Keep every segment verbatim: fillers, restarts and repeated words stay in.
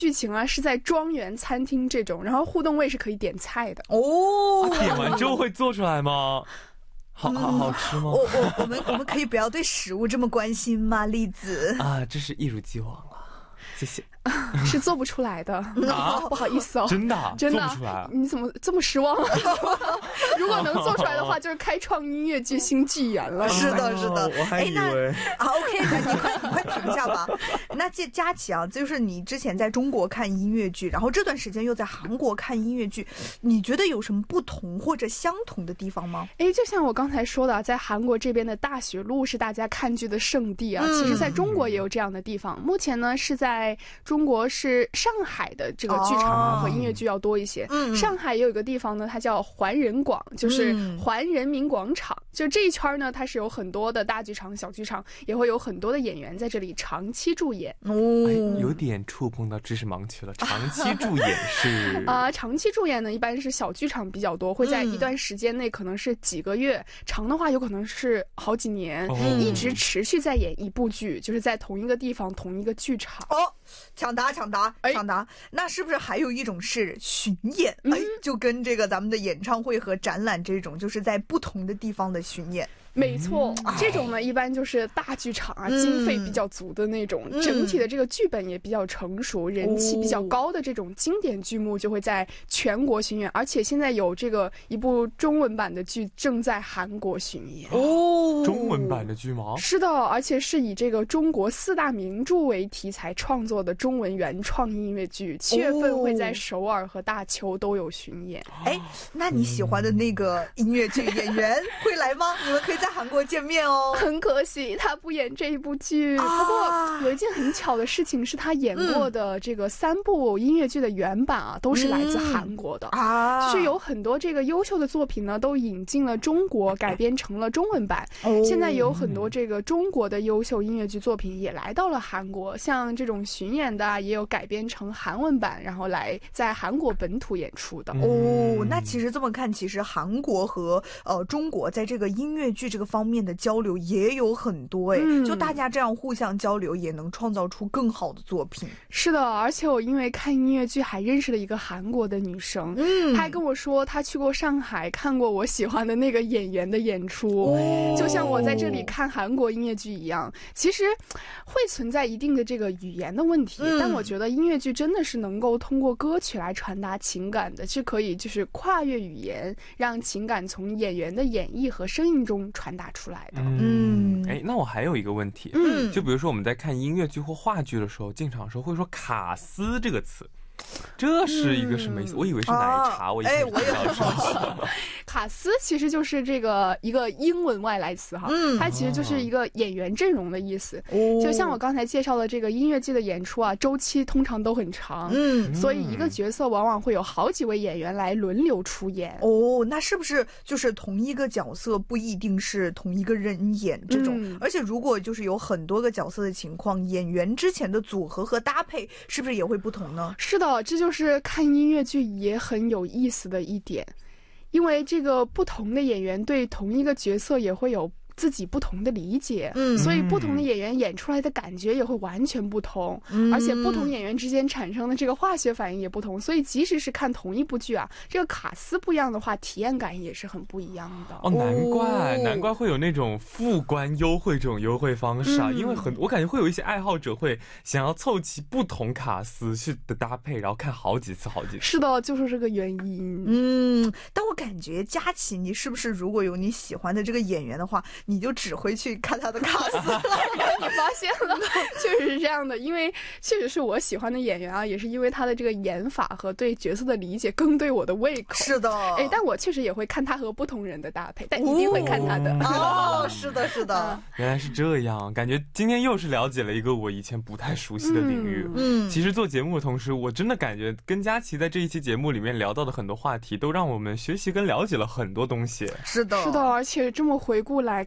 剧情啊是在庄园餐厅这种，然后互动位是可以点菜的哦、 啊、点完之后会做出来吗？好好好吃吗？ 我我我们我们可以不要对食物这么关心吗，栗子？ 啊，这是一如既往啊，谢谢。 是做不出来的啊，不好意思哦， 真的真的做不出来， 你怎么这么失望啊？如果能做出来的话，就是开创音乐剧新纪元了。 是的，是的， 我还以为啊 ，OK， 那你快你快停下吧。那这佳琪啊，就是你之前在中国看音乐剧，然后这段时间又在韩国看音乐剧，你觉得有什么不同或者相同的地方吗？ 哎，就像我刚才说的，在韩国这边的大学路是大家看剧的圣地啊，嗯、其实在中国也有这样的地方。目前呢是在中国是上海的这个剧场和音乐剧要多一些。哦、上海也有一个地方呢，它叫环人广，就是环人民广场。嗯、就这一圈呢，它是有很多的大剧场、小剧场，也会有很多的演员在这里长期驻演。 哦，哎、有点触碰到知识盲区了。长期驻演是啊、呃，长期驻演呢，一般是小剧场比较多，会在一段时间内，可能是几个月，嗯、长的话有可能是好几年，哦、一直持续在演一部剧，就是在同一个地方、同一个剧场。 哦，抢答，抢答，抢答！那是不是还有一种是巡演？哎，就跟这个咱们的演唱会和展览这种，就是在不同的地方的巡演。 没错，嗯、这种呢一般就是大剧场啊，嗯、经费比较足的那种，嗯、整体的这个剧本也比较成熟，嗯、人气比较高的这种经典剧目就会在全国巡演，而且现在有这个一部中文版的剧正在韩国巡演。 哦，中文版的剧吗？ 是的，而且是以这个中国四大名著为题材创作的中文原创音乐剧，七月份会在首尔和大邱都有巡演。 哎、哦，那你喜欢的那个音乐剧演员会来吗？你们可以在韩国见面哦。 很可惜他不演这一部剧，啊、不过有一件很巧的事情是他演过的这个三部音乐剧的原版啊，嗯、都是来自韩国的啊，就是有很多这个优秀的作品呢都引进了中国，改编成了中文版。哦、现在也有很多这个中国的优秀音乐剧作品也来到了韩国，像这种巡演的也有改编成韩文版，然后来在韩国本土演出的。 哦，那其实这么看，其实韩国和呃中国在这个音乐剧这个方面的交流也有很多哎，嗯、就大家这样互相交流，也能创造出更好的作品。 是的，而且我因为看音乐剧还认识了一个韩国的女生，嗯，她还跟我说她去过上海看过我喜欢的那个演员的演出，哦、就像我在这里看韩国音乐剧一样。其实会存在一定的这个语言的问题，嗯、但我觉得音乐剧真的是能够通过歌曲来传达情感的，是可以就是跨越语言，让情感从演员的演绎和声音中传达出来的。 嗯，哎，那我还有一个问题，嗯，就比如说我们在看音乐剧或话剧的时候，进场的时候会说卡斯这个词。这是一个什么意思？嗯、我以为是奶茶，啊、我以为哎，我也很好奇。 卡斯其实就是这个一个英文外来词哈，嗯，它其实就是一个演员阵容的意思。哦，就像我刚才介绍的这个音乐剧的演出啊，周期通常都很长，嗯，所以一个角色往往会有好几位演员来轮流出演。 哦，那是不是就是同一个角色不一定是同一个人演这种？嗯、而且如果就是有很多个角色的情况，演员之前的组合和搭配是不是也会不同呢？ 是的。这就是看音乐剧也很有意思的一点，因为这个不同的演员对同一个角色也会有自己不同的理解，嗯，所以不同的演员演出来的感觉也会完全不同，嗯，而且不同演员之间产生的这个化学反应也不同，所以即使是看同一部剧啊，这个卡司不一样的话，体验感也是很不一样的。 哦，难怪，哦、难怪会有那种副官优惠这种优惠方式啊，嗯、因为很我感觉会有一些爱好者会想要凑齐不同卡司去的搭配，然后看好几次好几次。 是的，就是这个原因。 嗯，但我感觉佳琪，你是不是如果有你喜欢的这个演员的话，你就只会去看他的卡司了？ 你发现了，确实是这样的，因为确实是我喜欢的演员啊，也是因为他的这个演法和对角色的理解更对我的胃口。 是的， 哎，但我确实也会看他和不同人的搭配，但一定会看他的。 哦，是的，是的， 原来是这样，感觉今天又是了解了一个我以前不太熟悉的领域。嗯，其实做节目的同时，我真的感觉跟佳琪在这一期节目里面聊到的很多话题，都让我们学习跟了解了很多东西。 是的， 是的，而且这么回顾来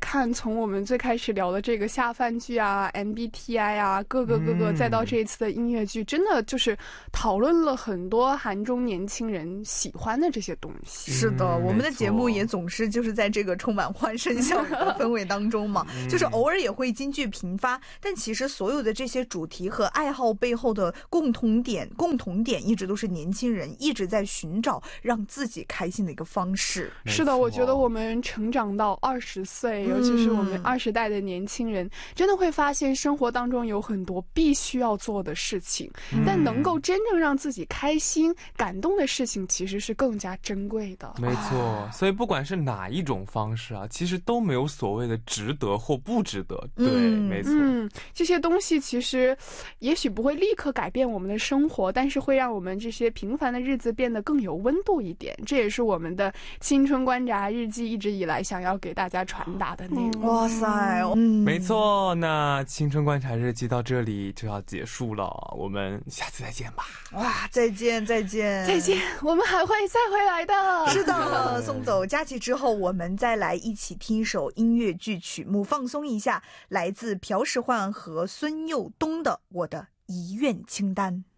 看，从我们最开始聊的这个下饭剧啊 M B T I 啊，各个各个，再到这一次的音乐剧，真的就是讨论了很多韩中年轻人喜欢的这些东西。 是的，我们的节目也总是就是在这个充满欢声笑语的氛围当中嘛，就是偶尔也会金句频发，但其实所有的这些主题和爱好背后的共同点共同点一直都是年轻人一直在寻找让自己开心的一个方式。 是的，我觉得我们成长到二十岁，尤其是我们二十代的年轻人，真的会发现生活当中有很多必须要做的事情，但能够真正让自己开心感动的事情其实是更加珍贵的。 没错，所以不管是哪一种方式啊，其实都没有所谓的值得或不值得。对，没错。 嗯，这些东西其实也许不会立刻改变我们的生活，但是会让我们这些平凡的日子变得更有温度一点。这也是我们的青春观察日记一直以来想要给大家传达的内容。 哇塞， 嗯，没错。那青春观察日记到这里就要结束了，我们下次再见吧。 哇，再见再见再见，我们还会再回来的。 是的，送走佳琪之后，我们再来一起听一首音乐剧曲目，放松一下，来自朴实焕和孙佑东的《我的遗愿清单》。